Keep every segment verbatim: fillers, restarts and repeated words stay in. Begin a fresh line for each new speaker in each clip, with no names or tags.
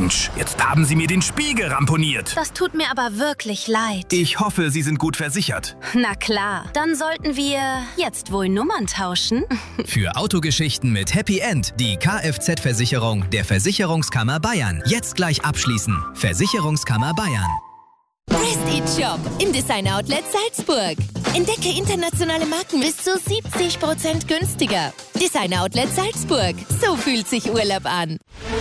Mensch, jetzt haben Sie mir den Spiegel ramponiert.
Das tut mir aber wirklich leid.
Ich hoffe, Sie sind gut versichert.
Na klar, dann sollten wir jetzt wohl Nummern tauschen.
Für Autogeschichten mit Happy End die Kfz-Versicherung der Versicherungskammer Bayern. Jetzt gleich abschließen. Versicherungskammer Bayern.
Prestige Shop im Designer Outlet Salzburg. Entdecke internationale Marken bis zu siebzig Prozent günstiger. Designer Outlet Salzburg. So fühlt sich Urlaub an.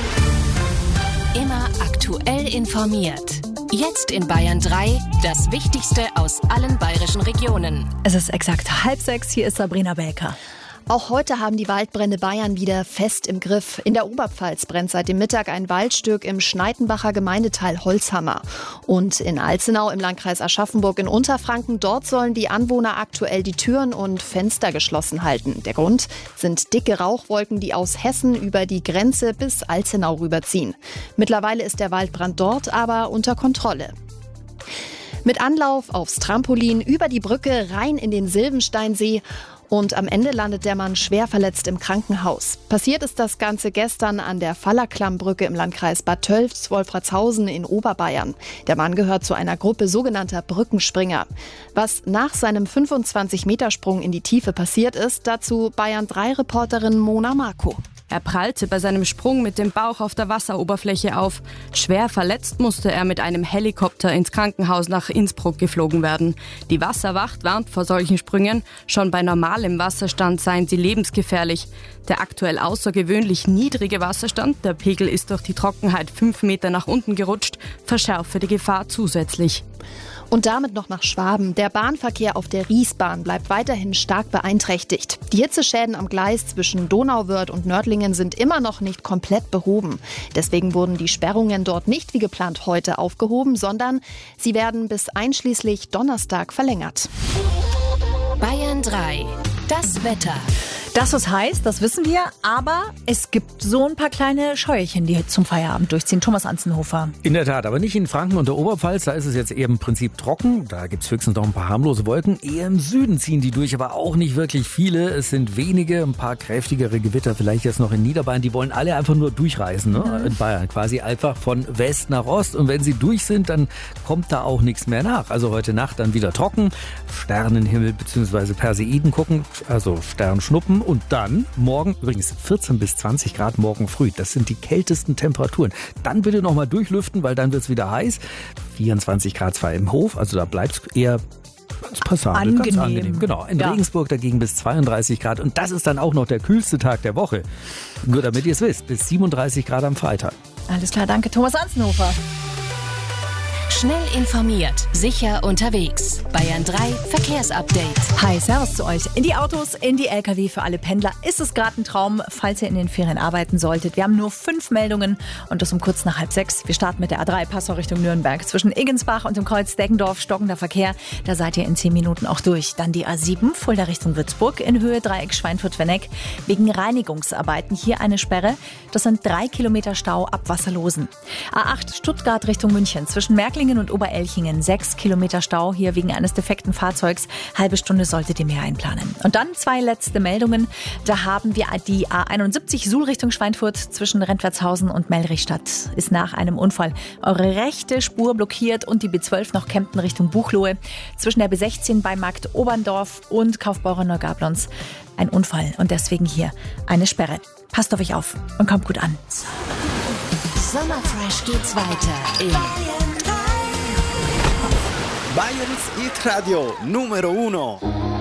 Immer aktuell informiert. Jetzt in Bayern drei, das Wichtigste aus allen bayerischen Regionen.
Es ist exakt halb sechs, hier ist Sabrina Belker.
Auch heute haben die Waldbrände Bayern wieder fest im Griff. In der Oberpfalz brennt seit dem Mittag ein Waldstück im Schneidenbacher Gemeindeteil Holzhammer. Und in Alzenau im Landkreis Aschaffenburg in Unterfranken, dort sollen die Anwohner aktuell die Türen und Fenster geschlossen halten. Der Grund sind dicke Rauchwolken, die aus Hessen über die Grenze bis Alzenau rüberziehen. Mittlerweile ist der Waldbrand dort aber unter Kontrolle. Mit Anlauf aufs Trampolin, über die Brücke, rein in den Silvensteinsee. Und am Ende landet der Mann schwer verletzt im Krankenhaus. Passiert ist das Ganze gestern an der Fallerklammbrücke im Landkreis Bad Tölz-Wolfratshausen in Oberbayern. Der Mann gehört zu einer Gruppe sogenannter Brückenspringer. Was nach seinem fünfundzwanzig-Meter-Sprung in die Tiefe passiert ist, dazu Bayern drei Reporterin Mona Marco.
Er prallte bei seinem Sprung mit dem Bauch auf der Wasseroberfläche auf. Schwer verletzt musste er mit einem Helikopter ins Krankenhaus nach Innsbruck geflogen werden. Die Wasserwacht warnt vor solchen Sprüngen. Schon bei normalem Wasserstand seien sie lebensgefährlich. Der aktuell außergewöhnlich niedrige Wasserstand, der Pegel ist durch die Trockenheit fünf Meter nach unten gerutscht, verschärfe die Gefahr zusätzlich.
Und damit noch nach Schwaben. Der Bahnverkehr auf der Riesbahn bleibt weiterhin stark beeinträchtigt. Die Hitzeschäden am Gleis zwischen Donauwörth und Nördlingen sind immer noch nicht komplett behoben. Deswegen wurden die Sperrungen dort nicht wie geplant heute aufgehoben, sondern sie werden bis einschließlich Donnerstag verlängert.
Bayern drei. Das Wetter.
Dass es heißt, das wissen wir, aber es gibt so ein paar kleine Scheuerchen, die zum Feierabend durchziehen. Thomas Anzenhofer.
In der Tat, aber nicht in Franken und der Oberpfalz, da ist es jetzt eher im Prinzip trocken. Da gibt es höchstens noch ein paar harmlose Wolken. Eher im Süden ziehen die durch, aber auch nicht wirklich viele. Es sind wenige, ein paar kräftigere Gewitter, vielleicht jetzt noch in Niederbayern. Die wollen alle einfach nur durchreisen, ne? Mhm. In Bayern, quasi einfach von West nach Ost. Und wenn sie durch sind, dann kommt da auch nichts mehr nach. Also heute Nacht dann wieder trocken, Sternenhimmel bzw. Perseiden gucken, also Sternschnuppen. Und dann morgen, übrigens vierzehn bis zwanzig Grad morgen früh. Das sind die kältesten Temperaturen. Dann bitte nochmal durchlüften, weil dann wird es wieder heiß. vierundzwanzig Grad zwar im Hof, also da bleibt es eher ganz passabel,
angenehm.
ganz angenehm. Genau. In ja. Regensburg dagegen bis zweiunddreißig Grad. Und das ist dann auch noch der kühlste Tag der Woche. Nur damit ihr es wisst, bis siebenunddreißig Grad am Freitag.
Alles klar, danke Thomas Anzenhofer.
Schnell informiert, sicher unterwegs. Bayern drei Verkehrsupdate.
Hi, servus zu euch. In die Autos, in die L K W für alle Pendler ist es gerade ein Traum, falls ihr in den Ferien arbeiten solltet. Wir haben nur fünf Meldungen und das um kurz nach halb sechs. Wir starten mit der A drei, Passau Richtung Nürnberg. Zwischen Iggensbach und dem Kreuz Deggendorf stockender Verkehr. Da seid ihr in zehn Minuten auch durch. Dann die A sieben, Fulda Richtung Würzburg in Höhe Dreieck Schweinfurt-Venneck. Wegen Reinigungsarbeiten hier eine Sperre. Das sind drei Kilometer Stau ab Wasserlosen. A acht, Stuttgart Richtung München. Zwischen Märklingen und Oberelchingen sechs Kilometer Stau hier wegen eines defekten Fahrzeugs. Halbe Stunde solltet ihr mehr einplanen. Und dann zwei letzte Meldungen. Da haben wir die A einundsiebzig Suhl Richtung Schweinfurt zwischen Rentwertshausen und Mellrichstadt. Ist nach einem Unfall eure rechte Spur blockiert und die B zwölf noch Kempten Richtung Buchloe. Zwischen der B sechzehn bei Markt Oberndorf und Kaufbeurer Neugablons ein Unfall und deswegen hier eine Sperre. Passt auf euch auf und kommt gut an.
Sommerfresh geht's weiter in
Bayerns Hit Radio Numero uno.